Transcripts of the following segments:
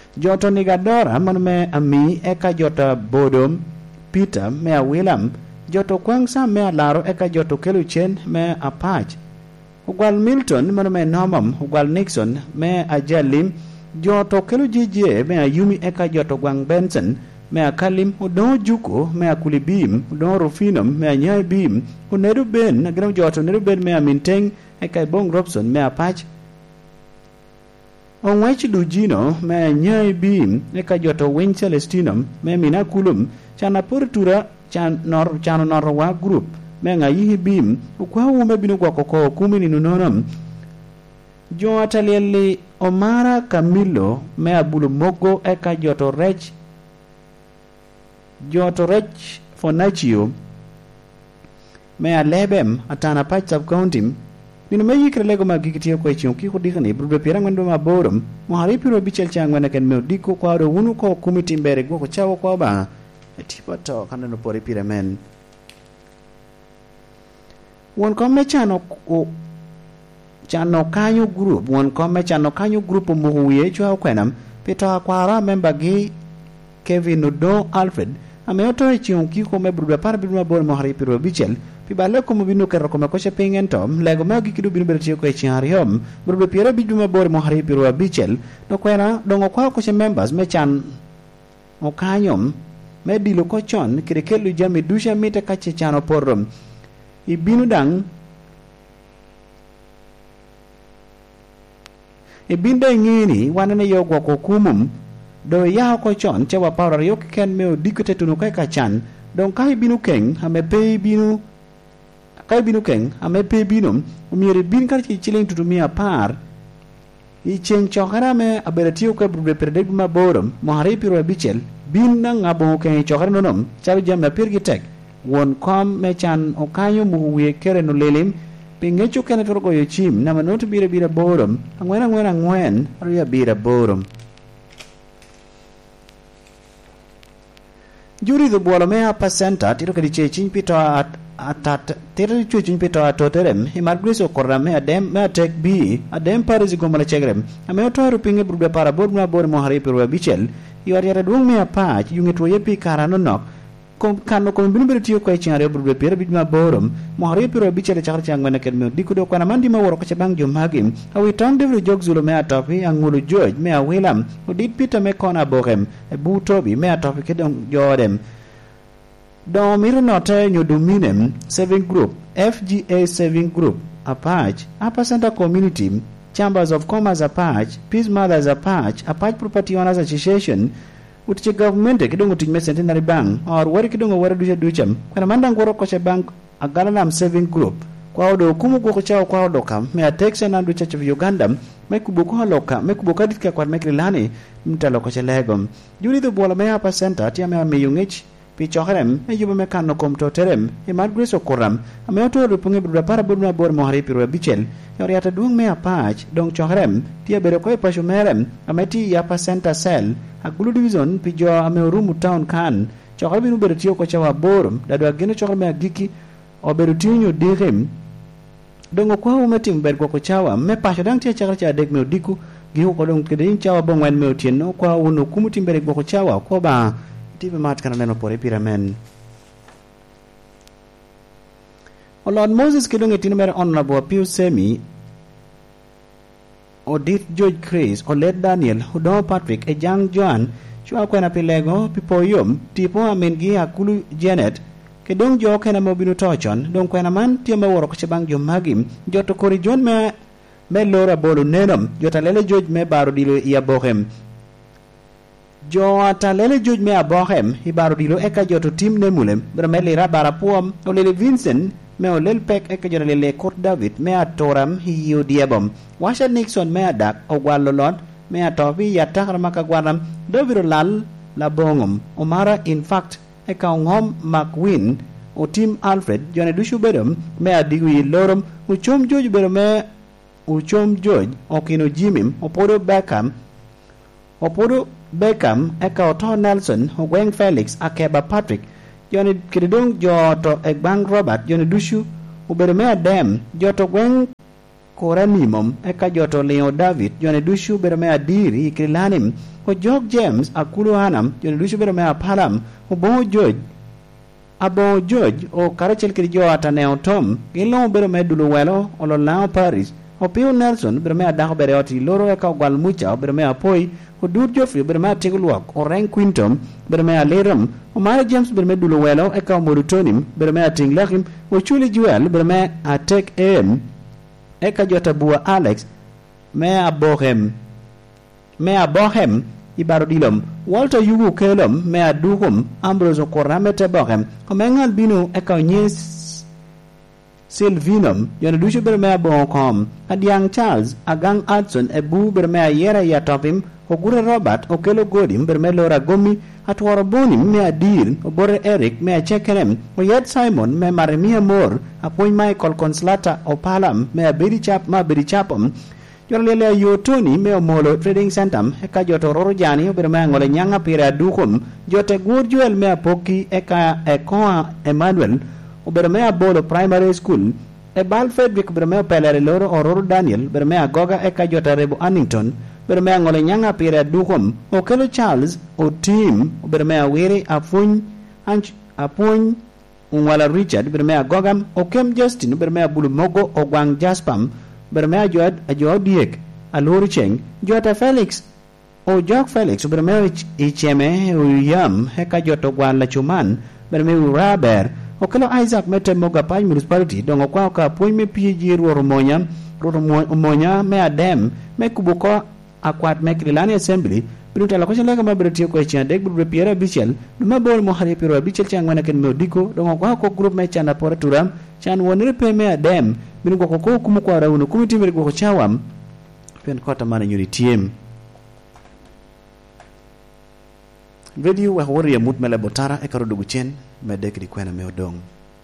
Joto Nigadora man me ami eka jota Bodom Peter me a William joto Kwangsa me a Laro eka joto Keluchen me a Patch ugwal Milton man me Nomam ugwal Nixon me a Jalim joto Kelujije me a Yumi eka joto Gwang Benson me a Kalim udon Juko me a Kulibim udon Rufinum me a Nyai Bim unedu Ben nagram joto nedu Ben me a Minteng eka Bong Robson me a Patch Onwech Dujino me Nyai Bim eka joto Wing Celestinum me Mina Kulum chana Purtura chano Norwa group me ngayi Bim ukwa ume binu kwa koko kumi ni nunonam jo atalieli Omara Camilo me abulu mogo eka joto Rech Fonachio me a Lebem atana Patch sub county Nino me yikre lego magikitio kwa chion kiko dikani brube pirang wendo maborom mohari piro bichel changwana ken meo diko kwa ado wunu ko kumiti mbere kwa chawo kwa ba etipa to kanda no pori piramen won kome chano kanyo group won kome chano kanyo group muhuye chwa kwenam pita kwara member gi Kevin Udo Alfred ameoto chion kiko me brube par bidu maborom mohari piro bichel Pibale como binu kero como coche pingen tom lego me gikidu binu bertio ko chiariom burbe piera bidu mabor mohari piru bichel no kwena dongo kwa coche members me chan o kanyom me dilo ko chon kirekelu jami dusha mite kache chano porom ibinu dang ibinda ngini wanane yogwa ko kumum do ya ko chon chewa pawra yok ken me dikute tunu kai kachan don kai binu keng ame pe binu kai binu keng ame pe binum umire bin kar ci chileng tutumia par I chen chokara me aberatio ka brube perdeg ma borom mohari piro bichel bin na ngabo ken chokara nonom charu jam na pirgitek won kom me chan okanyo muwe kere no lelim pingecho ken torgo yo chim na manot bira borom angwen aria bira borom Juri the Bolomea Pasenta, Tirokadi Chin Pito at Terry Pito at Toterem, Himargris Corame, a dem may take B, a dem Paris Gomalachegrem, a meoto ruping a bruda parabodma bor mohari per bichel, you are yet a room me a patch, you get to yepi caranok, cano combinability of question a bruda per bidma borum, mohari per bichel charchang when I can milk Dicudo Canamandima or Cochabang Jumhagim, how we turned every joke Zulomea topi and Mulu George, Mea Willam, who did Peter Mecona Bohem, a boo toby, Mea topic Jordan. Do Mironote New Dominion Saving Group, FGA Saving Group, Apache, Upper Center Community, Chambers of Commerce Apache, Peace Mothers Apache Property Owners Association, which the government kidungo to Centenary Bank, or where kidungo where do you do them? When a man go to bank, a Galanam Saving Group, Kwado Kumugo Chao Kwado, may a Texan and Church of Uganda, make Buko Loka, make Bukadika Quad Mekilani, Mtalokoche Legum. During the Bolamea Upper Center, Tiama Mayungich. Pichoherem, a Yubamecano com toterem, a Margris or Coram, a meoto repungi parabuna bor mohari piru bichel, Yoriata dung me a patch, dong choherem, Tia Beroque Pashumerem, a Meti Yapa Center Cell, a Gulu Division, Pijo Amerumu Town Can, Chohabinu Bertio Cochawa Borum, that were Genichorme Giki, or Berutino Direm, Dongo Metim Bergochawa, Me Pashadang Chacha Degmo Diku, Giukodong Kedin Chawa Bongwan Meltian, no Qua Uno Kumutim Bergochawa, Koba. Tiba mat kanano pore piramen. O Lord Moses kidong itinomer honorable Pius Semi o dit George Chris o Led Daniel Hudo Patrick e Jang Joan chua kwena pilego pipoyom tipo amengi akulu Janet kedong jo kena mobinu tochon dong kwena man tiama woro ko chabang jo magim joto kori jon me lora bolu nenom jota lele George me baro dilo iya bohem Jo atalele George me abohem hibaro dilo eka joto tim nemulem bramele rabara puom olele Vincent me olel pek eka joto lele Court David me atoram hiyo diabom washa Nixon me adak ogwalo lot me atopi yatakra makagwaram doviro lal la bongom Omara in fact eka ongom McWin o Tim Alfred jone dushu bedom me adigwi lorom uchom George bedom me uchom George okino Jimim opodo Beckham eka oto Nelson Hogweng Felix akeba Patrick jone kidong joto Egbang Robert jone dushu uberemea dem joto gweng Koranimom eka joto Leo David jone dushu bedo me adiri ikrilanim o Jog James akulu hanam jone dushu bedo me apalam o Bo George o karachel kiri jo ataneo Tom gilo bedo me dulu welo o Lolao Paris o Pio Nelson bedo me adako bere oti loro eka o Gwalmucha o bedo me apoi o Dur Joffrey bedo me atiguluak o Rank Quintom bedo me aleram o Mara James bedo me dulu welo eka o Morutonim bedo me atinglakim o Chuli Joel bedo me atek eka jota bua Alex me abohem ibaro dilom Walter Yugu kelom me adukum Ambrose Koramete bohem o mengal binu eka nyes Silvinum jona dushu bedo me abokom adiang Charles agang Adson ebu bedo me ayera yatopim o Gure Robert o kelo godim bedo me Lora Gomi atwaro bonim me adir o Bore Eric me achekerem o Yed Simon me Maremia Moore apoy Michael Conslata o Palam me abedi chapom Jorlele yo Tony me o Molo Trading Center eka joto Roro Jani bedo me ngole nyanga pira dukum jote Gurjuel me apoki eka ekoa Emmanuel o bedo me abolo Primary School e Balfredrick bedo me pelere loro o Roro Daniel bedo me agoga eka jota Rebu Annington bedo me ngole nyanga pira dukum o kelo Charles o team o bedo me awiri apuny unwala Richard bedo me agogam o Kem Justin bedo me abulu mogo o Gwang Jaspam bedo me ajo diek alori cheng jota Felix o Jok Felix bedo me icheme yam heka joto Gwan la chuman bedo me Raber o kelo Isaac mete moga pany municipality dongo kwa ka puny me PG Roro Monya me adem me kubuko akwat me Krilani Assembly Brutal la kocha ma beretio ko chen dek bru Pierre Bichel duma bol mo hari Pierre Bichel chang wana ken modiko dongo kwa ko group me chana pora turam chan wonre pe me adem min ko kumu kwa rawunu kumiti mer ko chawam pen kota mana nyuri tiem video wa hori ya mutmele botara e karodugu chen me dek di kwena me odong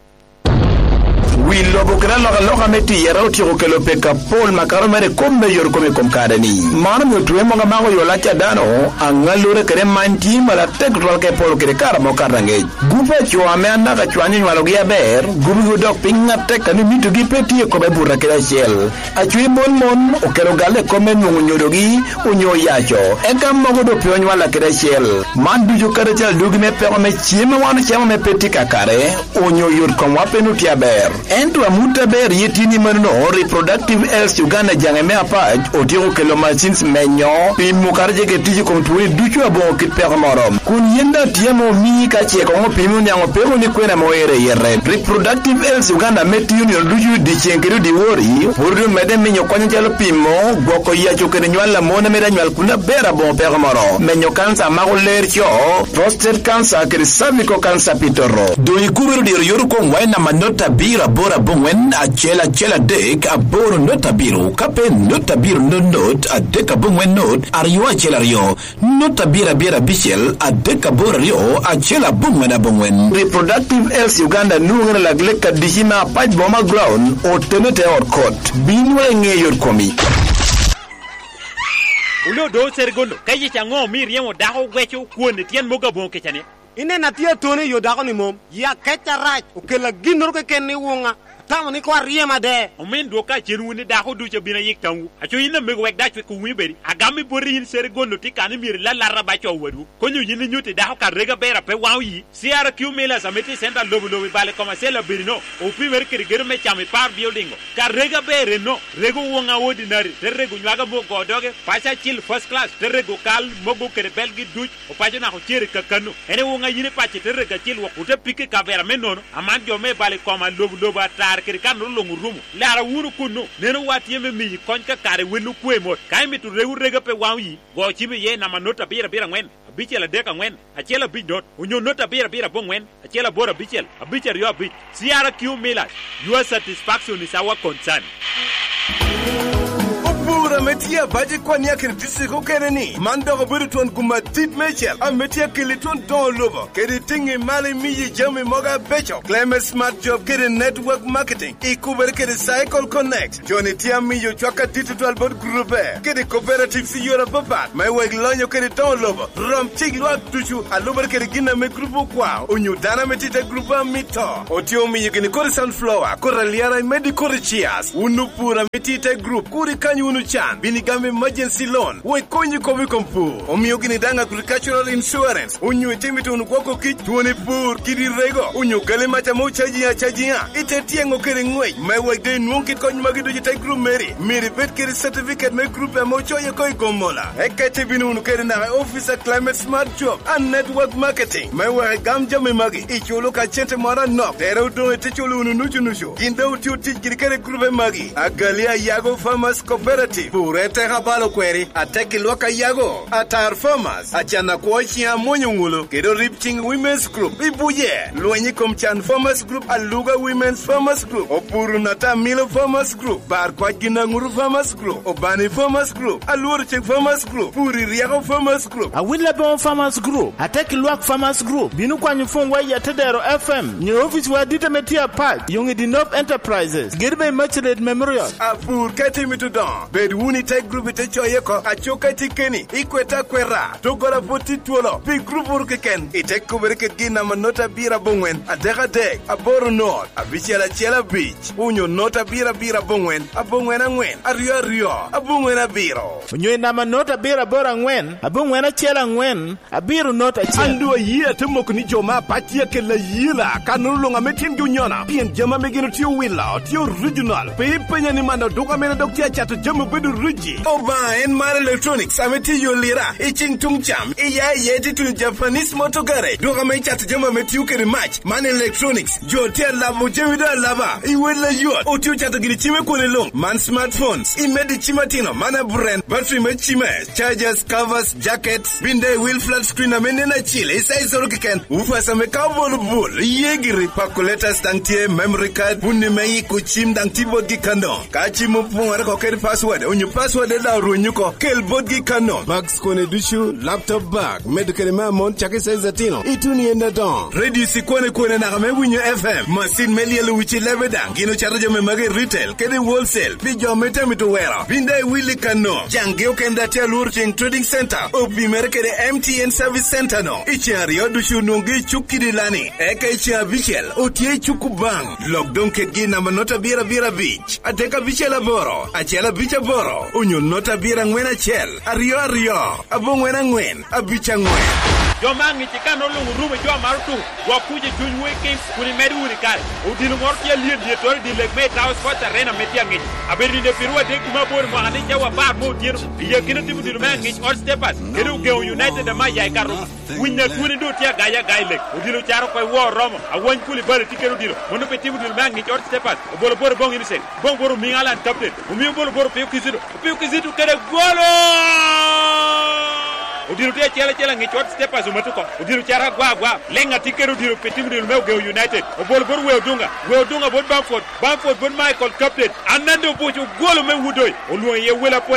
wi lobo kra loga meti yero ti ko kelo peka Paul makaro mere kombe yor kome kom kadani manam yo tuwe monga mago yo lacha dano angalure kere manti mala tek rol ke Paul kere kara mo karange gupa chwa me anaka chwanyi walo gi ber gubu dok pinga tek ani mitu gi peti ko be burra kera shel achwi mon o kelo gale kome nyungu nyodogi unyo yacho ekam mogo do pionyi wala kera shel mandu jo kare chal dugi me pe me chiema wan chiema me peti kakare unyo yor kom wapenu tia ber Ento amuta ber yetini marno reproductive health Uganda jangeme apaj otiro kelo machines menyo pin mukarje ke tiji komtuwe duchu abo kit per morom kun yenda tiemo mi ka che ko pimu nyango pero ni kwena moere yere reproductive health Uganda meti union duchu di chenkero di wori pordo medem menyo kwanya jalo pimo goko ya chokere nywala mona mera nywal kuna bera bon per morom menyo cancer magoler cho prostate cancer ke cervical cancer pitoro do ikubero di yoru ko waina manota bira bora bongwen a chela dek a boro nota biro kape nota biro not a deka bongwen not ariwa chela rio nota bira bichel a deka bora rio a chela bongwen a bongwen reproductive health Uganda nungere la gleka dijima paj boma ground o tenete or court binwe ngeyor komi ulo do sergondo kayi chango mi riemo daho wecho kuone tien moga bonke chane ine na tia tone yo dako ni mom ya kecha raj o kela ginor ke ken ni wonga tamu ni kwa riema de o men do ka cheru ni daho du che bina yik tangu acho ina me wek da chwe ku wi beri agami bori yin sere gondo ti kan mi la la ba cho wadu ko nyu yin nyuti daho ka rega bera pe wawi siara q mela sameti center lobo bale commencer la berino o pi mer ke gere me chami par building ka rega bere no rego wonga ordinary te rego nyaga mo godoge pacha chill first class te rego kal mogo ke belgi duj o paja na ko chere ka kanu ene wonga yine pache te rega chill wo te pike ka bera me nono aman jo me bale comment lobo atar ke kan lo ngurumu lara wuru kunu neno wati yeme mi konka kare wenu kwemo kai mitu rega pe wawi go chibi ye na manota bira ngwen bichela deka ngwen achela bidot unyo nota bira bongwen achela bora bichel abicher yo bich siara q mila your satisfaction is our concern pura metia baje kwa nia kiri disiko keneni mando ko buri ton kuma tit mechel a metia kili ton don lobo kiri tingi mali miji jami moga becho Climate Smart Job kiri network marketing ikuber kiri cycle connect joni tia miyo chwaka digital board group kiri cooperative si yora babat mai weg lonyo kiri don lobo rom tig lwa tuchu aluber kiri gina me grupo kwa unyu dana metite grupo mito otio miyo kini kori sunflower kori liara medi kori cheers unupura metite group kuri kanyu unu chan binigambe emergency loan we konyi komi kompu omiyo gini danga agricultural insurance unyu itimito unukwako kich tuone pur kiri rego unyu gale macha mo chajia ite tiengo kiri ngwey mewe de nuonkit konyi magido jite group meri bet kiri certificate me group ya mo choye koi gomola ekete binu unu kiri na officer Climate Smart Job and network marketing mewe gamja me magi icholo ka chente mara nok tere udo ete cholo unu nuchu ginde uti uti kiri kiri group magi agalia Yago Farmers Cooperative purete habalo kweri ateki loka Yago atar farmers achana kuochi ya monyungulo kedo Ripting Women's Group ibuye luenyi komchan Farmers Group aluga Women's Farmers Group opuru nata Milo Farmers Group bar kwa gina nguru Farmers Group obani Farmers Group aluorchek Farmers Group puri Riago Farmers Group awilebon Farmers Group ateki luak Farmers Group binu kwa nyufungwa ya Tedero FM nye office wa Dita Metia Park yungi Dinop Enterprises Girbe Merchant Memorial apur kete mitudon bed wuni te group te choyeko achoka tikeni ikweta kwera togora poti tuolo big group urkeken ite kuberke gina manota bira bongwen adega deg aboru north abichela chela beach unyo nota bira bongwen abongwen angwen ario abongwen abiro unyo na manota bira bora ngwen abongwen achela ngwen abiru nota chela andu yie temok ni joma patia kela yila kanulunga metin junyona pien jama megino tio willa tio regional penya ni manda doka mena doktia chato jamu bedu ruji oba en mara electronics ameti yolira iching tungcham iya yeti tu Japanese motor garage doka me chato jamu ameti ukeri match man electronics jotia labo jewida lava iwela yot otiu chato gini chime kone long man smartphones imedi chimatino mana brand battery me chime chargers covers jackets binde wheel flat screen amene na chile isa isoro kiken ufasa me kabolu bul yegiri pakuletas tangtie memory card bunni me kuchim dang tibo kano kachi mupungare ko kel password onyu password da runyuko kel bodgi kano bags kone dushu laptop bag medical mamon chake size tino ituni enda don ready sikone na kame winyo FM machine melielo wichi lebedang gino charge me mage retail kede wholesale bijo metamito wera binde willy kano jangeo kenda tia lurching trading center obi merkede MTN service center no ichiario dushu nungi chukidi lani eka ichia bichel otie chukubang lockdown kegi na manota bira beach ateka bichela boro achela bicha boro unyo nota bira ngwena chel ario abongwena ngwen abicha ngwen Jomangi chikano lungu rume jwa marutu wakuje junwe kings kuni medu urikari udilu mortia lien dietori di legme taos kota rena metia ngi aberi de pirua de kuma bor mo hande jawa bar mo dienu ye kinu timu dilu mangi all steppers kedu ge united de maya ikaru winna tuni do tia gaya gaile udilu charo koy wo romo awon kuli bari tikeru dilu mono pe timu dilu mangi all steppers bolo bor bong ini sen bong boru mingala tapte umi bolo bor pe kizidu kede golo udiru te chela ngi chot stepas umatuko udiru chara gwa lenga tikeru diru petimu dilu meu ge united bol bor weodunga bot Bamford bot Michael captain anando bojo golo me wudoy oluwa ye wela